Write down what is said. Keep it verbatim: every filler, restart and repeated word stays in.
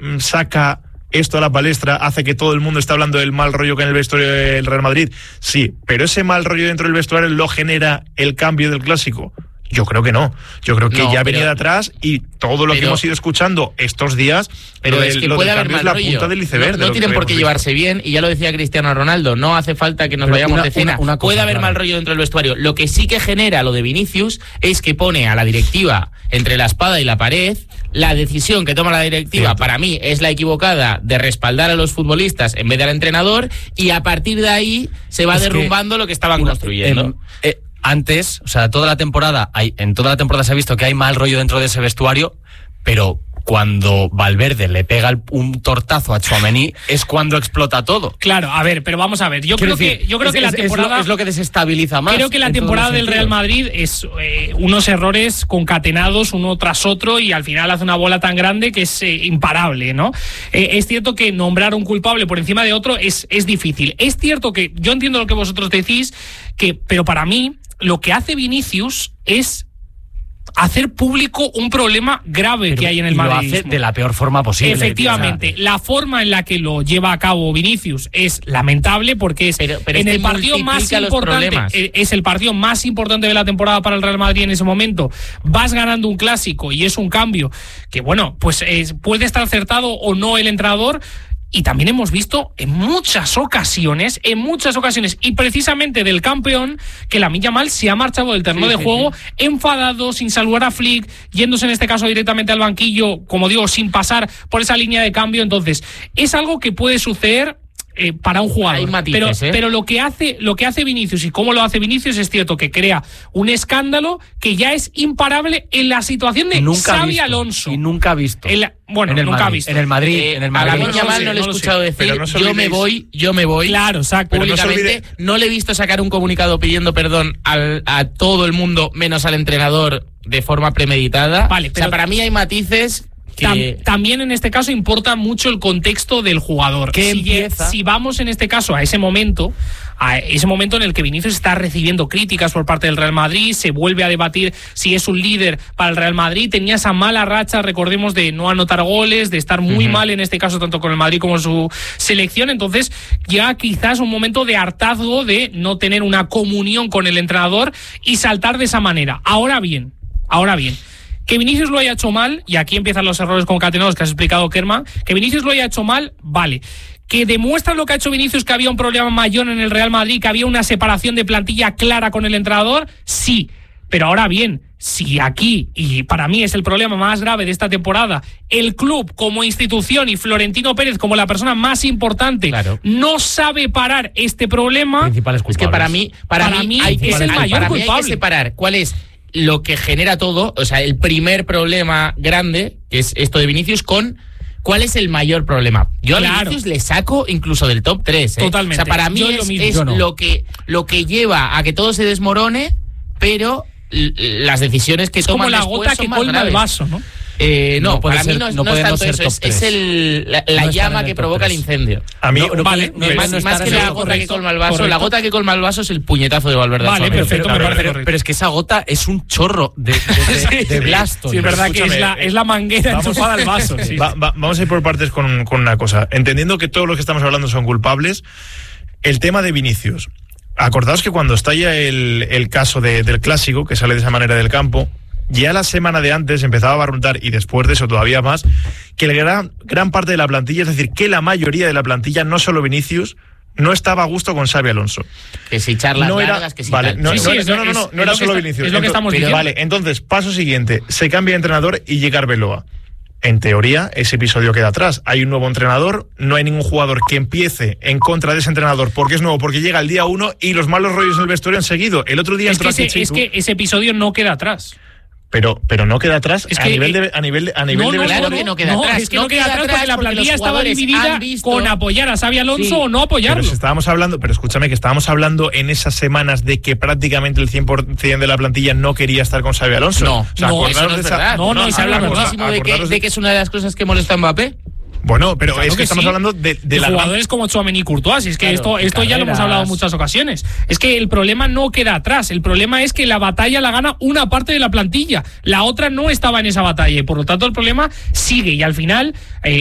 saca esto a la palestra, hace que todo el mundo esté hablando del mal rollo que hay en el vestuario del Real Madrid? Sí, pero ese mal rollo dentro del vestuario lo genera el cambio del Clásico. Yo creo que no. Yo creo que no, ya venía de atrás y todo lo pero, que hemos ido escuchando estos días, pero lo es que lo puede haber cambio mal es la rollo. punta del iceberg. No, no tienen por qué llevarse bien, y ya lo decía Cristiano Ronaldo, no hace falta que nos pero vayamos una, de cena. Una, una cosa, puede haber claro. mal rollo dentro del vestuario. Lo que sí que genera lo de Vinicius es que pone a la directiva entre la espada y la pared. La decisión que toma la directiva, Cierto. para mí, es la equivocada de respaldar a los futbolistas en vez de al entrenador, y a partir de ahí se va es derrumbando que lo que estaban una, construyendo. Eh, eh, Antes, o sea, toda la temporada, hay, en toda la temporada se ha visto que hay mal rollo dentro de ese vestuario, pero cuando Valverde le pega el, un tortazo a Tchouaméni es cuando explota todo. Claro, a ver, pero vamos a ver. Yo Quiero creo decir, que yo creo es, que la temporada es lo, es lo que desestabiliza más. Creo que la temporada del Real Madrid es eh, unos errores concatenados uno tras otro, y al final hace una bola tan grande que es eh, imparable, ¿no? Eh, es cierto que nombrar un culpable por encima de otro es es difícil. Es cierto que yo entiendo lo que vosotros decís, que pero para mí lo que hace Vinicius es hacer público un problema grave pero que hay en el Madrid. Lo hace de la peor forma posible. Efectivamente, la forma en la que lo lleva a cabo Vinicius es lamentable, porque es pero, pero en es el partido más importante, es el partido más importante de la temporada para el Real Madrid en ese momento. Vas ganando un clásico y es un cambio que, bueno, pues es, puede estar acertado o no el entrenador. Y también hemos visto en muchas ocasiones, en muchas ocasiones, y precisamente del campeón, que Lamine Yamal se ha marchado del terreno sí, de sí, juego sí. enfadado, sin saludar a Flick, yéndose en este caso directamente al banquillo, como digo, sin pasar por esa línea de cambio. Entonces, es algo que puede suceder Eh, para un jugador. Hay matices, pero, ¿eh? pero lo que hace lo que hace Vinicius y cómo lo hace Vinicius es cierto que crea un escándalo que ya es imparable en la situación de nunca Xabi visto, Alonso. Y nunca ha visto. En la, bueno, en el nunca Madrid, ha visto. En el Madrid, eh, en el Madrid. A Lamine Yamal no, no le he escuchado no decir no yo me voy, yo me voy. Claro, exacto. Públicamente no, no le he visto sacar un comunicado pidiendo perdón al, a todo el mundo menos al entrenador de forma premeditada. Vale, pero o sea, para mí hay matices. Que... Tam, también en este caso importa mucho el contexto del jugador. ¿Qué si, empieza? si vamos en este caso a ese momento, a ese momento en el que Vinicius está recibiendo críticas por parte del Real Madrid, se vuelve a debatir si es un líder para el Real Madrid, tenía esa mala racha, recordemos, de no anotar goles, de estar muy uh-huh. mal en este caso tanto con el Madrid como su selección. Entonces ya quizás un momento de hartazgo de no tener una comunión con el entrenador y saltar de esa manera. Ahora bien, ahora bien que Vinicius lo haya hecho mal, y aquí empiezan los errores concatenados que has explicado, Kerman, que Vinicius lo haya hecho mal, vale. Que demuestra lo que ha hecho Vinicius, que había un problema mayor en el Real Madrid, que había una separación de plantilla clara con el entrenador, sí. Pero ahora bien, si aquí, y para mí es el problema más grave de esta temporada, el club como institución y Florentino Pérez como la persona más importante claro. no sabe parar este problema, es que para mí, para, para mí, mí hay que, es el hay, mayor para culpable. Mí hay que separar cuál es lo que genera todo, o sea, el primer problema grande, que es esto de Vinicius, con cuál es el mayor problema. Yo claro. a Vinicius le saco incluso del top tres. ¿eh? Totalmente. O sea, para mí Yo es, lo, mismo. es no. lo, que, lo que lleva a que todo se desmorone, pero l- las decisiones que es toman como la después gota son que más colma graves. el vaso, ¿no? Eh, no, no puede para ser, mí no, no no es tanto no eso, es, es el, la, la llama que provoca el incendio. A mí, no, no vale, puede, no, más, no más que la gota correcto, que colma el vaso, correcto. la gota que colma el vaso es el puñetazo de Valverde. Vale, perfecto, pero, me parece pero, pero es que esa gota es un chorro de, de, de, de blasto. Sí, es verdad que es la, es la manguera enchufada al vaso. Sí. Va, va, vamos a ir por partes con, con una cosa. Entendiendo que todos los que estamos hablando son culpables, el tema de Vinicius. Acordaos que cuando estalla el, el caso de, del clásico, que sale de esa manera del campo, ya la semana de antes empezaba a barruntar, y después de eso todavía más, que la gran, gran parte de la plantilla, es decir, que la mayoría de la plantilla, no solo Vinicius, no estaba a gusto con Xabi Alonso. Que si charlas no era, largas, que si vale, tal. no, Sí, no, sí, no, es- no, no, no, es- no era es lo que solo está- Vinicius. es lo que estamos Entonces, diciendo. Vale, entonces, paso siguiente, se cambia de entrenador y llega Arbeloa. En teoría, ese episodio queda atrás. Hay un nuevo entrenador, no hay ningún jugador que empiece en contra de ese entrenador porque es nuevo, porque llega el día uno y los malos rollos en el vestuario han seguido. El otro día Es entró que, ese, Chichu, es que ese episodio no queda atrás. pero, pero no queda atrás Es a, que, nivel eh, de, a nivel de, a nivel No, de no, vestuario. Claro que no queda no, atrás. es que no, queda atrás porque la porque los plantilla estaba jugadores dividida han visto- con apoyar a Xabi Alonso Sí. o no apoyarlo. Pero si estábamos hablando, pero escúchame, que estábamos hablando en esas semanas de que prácticamente el cien por ciento de la plantilla no quería estar con Xabi Alonso. No, O sea, no, acordaros eso no de es esa- verdad. No, no, ¿se esa habla es la verdad. muchísimo de que, Acordaros de que es una de las cosas que molesta a Mbappé. Bueno, pero Claro es que, que estamos sí. hablando de, de de la gran- jugadores como Tchouaméni y Courtois. Es que Claro, esto, y esto ya lo hemos carreras. hablado en muchas ocasiones. Es que el problema no queda atrás. El problema es que la batalla la gana una parte de la plantilla. La otra no estaba en esa batalla y por lo tanto el problema sigue. Y al final, eh,